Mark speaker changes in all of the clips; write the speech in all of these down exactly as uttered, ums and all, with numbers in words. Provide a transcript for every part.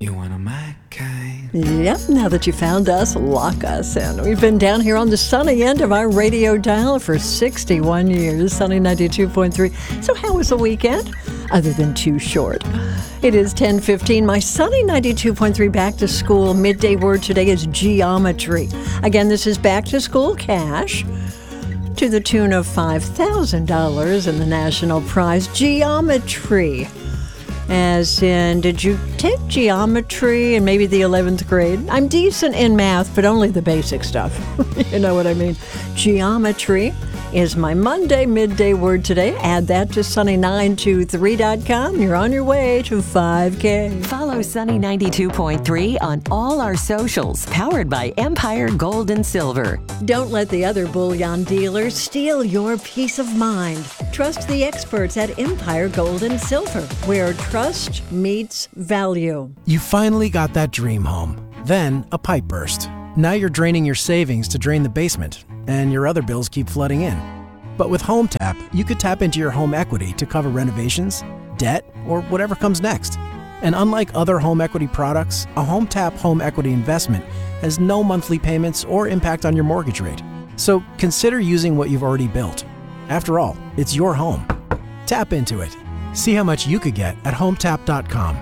Speaker 1: You one of my kind.
Speaker 2: Yep, now that you found us, lock us in. We've been down here on the sunny end of our radio dial for sixty-one years, Sunny ninety-two point three. So how was the weekend? Other than too short. It is ten fifteen. My Sunny ninety-two point three back to school midday word today is geometry. Again, this is back to school cash to the tune of five thousand dollars in the national prize. Geometry. As in, did you take geometry in maybe the eleventh grade? I'm decent in math, but only the basic stuff. You know what I mean? Geometry is my Monday midday word today. Add that to sunny nine two three dot com. You're on your way to five K.
Speaker 3: Follow Sunny ninety-two point three on all our socials, powered by Empire Gold and Silver.
Speaker 2: Don't let the other bullion dealers steal your peace of mind. Trust the experts at Empire Gold and Silver, where trust meets value.
Speaker 4: You finally got that dream home. Then a pipe burst. Now you're draining your savings to drain the basement, and your other bills keep flooding in. But with HomeTap, you could tap into your home equity to cover renovations, debt, or whatever comes next. And unlike other home equity products, a HomeTap home equity investment has no monthly payments or impact on your mortgage rate. So consider using what you've already built. After all, it's your home. Tap into it. See how much you could get at home tap dot com.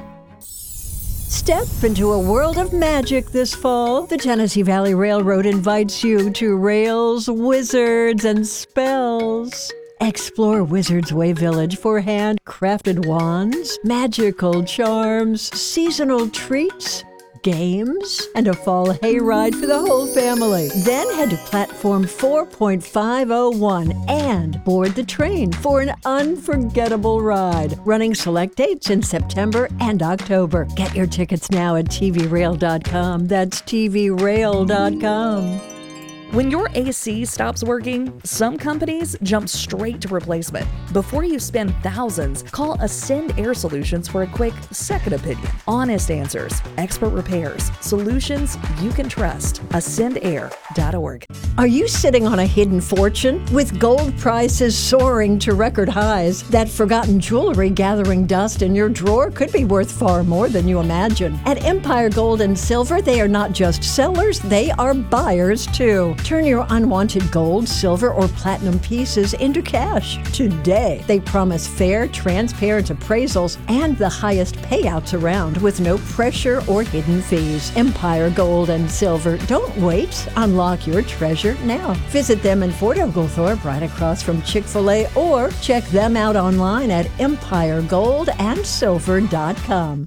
Speaker 2: Step into a world of magic this fall. The Tennessee Valley Railroad invites you to Rails, Wizards, and Spells. Explore Wizards Way Village for handcrafted wands, magical charms, seasonal treats, games, and a fall hayride for the whole family. Then head to platform four point five oh one and board the train for an unforgettable ride. Running select dates in September and October. Get your tickets now at T V rail dot com. That's T V rail dot com.
Speaker 5: When your A C stops working, some companies jump straight to replacement. Before you spend thousands, call Ascend Air Solutions for a quick second opinion. Honest answers, expert repairs, solutions you can trust. ascend air dot org.
Speaker 2: Are you sitting on a hidden fortune? With gold prices soaring to record highs, that forgotten jewelry gathering dust in your drawer could be worth far more than you imagine. At Empire Gold and Silver, they are not just sellers, they are buyers too. Turn your unwanted gold, silver, or platinum pieces into cash today. They promise fair, transparent appraisals and the highest payouts around with no pressure or hidden fees. Empire Gold and Silver. Don't wait. Unlock your treasure now. Visit them in Fort Oglethorpe, right across from Chick-fil-A, or check them out online at empire gold and silver dot com.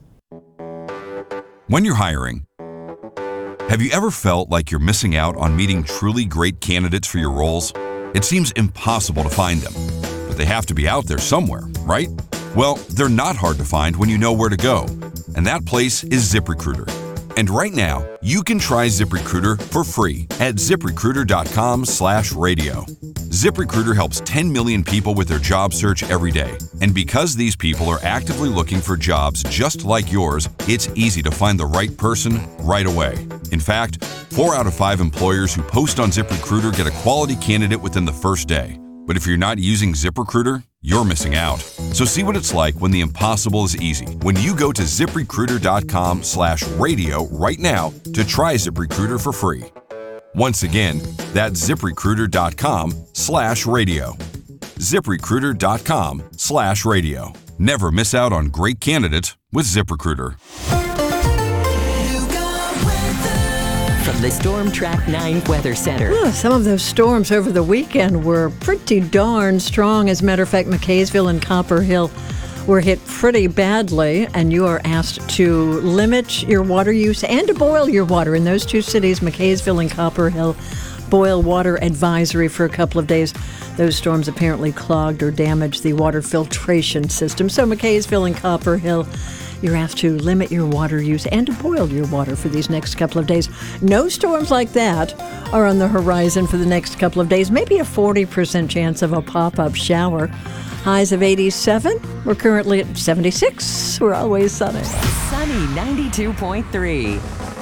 Speaker 6: When you're hiring, have you ever felt like you're missing out on meeting truly great candidates for your roles? It seems impossible to find them, but they have to be out there somewhere, right? Well, they're not hard to find when you know where to go, and that place is ZipRecruiter. And right now, you can try ZipRecruiter for free at zip recruiter dot com slash radio. ZipRecruiter helps ten million people with their job search every day. And because these people are actively looking for jobs just like yours, it's easy to find the right person right away. In fact, four out of five employers who post on ZipRecruiter get a quality candidate within the first day. But if you're not using ZipRecruiter, you're missing out. So see what it's like when the impossible is easy. When you go to zip recruiter dot com slash radio right now to try ZipRecruiter for free. Once again, that's zip recruiter dot com slash radio. zip recruiter dot com slash radio. Never miss out on great candidates with ZipRecruiter.
Speaker 3: From the Storm Track nine Weather Center.
Speaker 2: Oh, some of those storms over the weekend were pretty darn strong. As a matter of fact, McKaysville and Copper Hill were hit pretty badly, and you are asked to limit your water use and to boil your water. In those two cities, McKaysville and Copper Hill, boil water advisory for a couple of days. Those storms apparently clogged or damaged the water filtration system. So McKaysville and Copper Hill, you're asked to limit your water use and to boil your water for these next couple of days. No storms like that are on the horizon for the next couple of days. Maybe a forty percent chance of a pop-up shower. Highs of eighty-seven. We're currently at seventy-six. We're always sunny.
Speaker 3: Sunny ninety-two point three.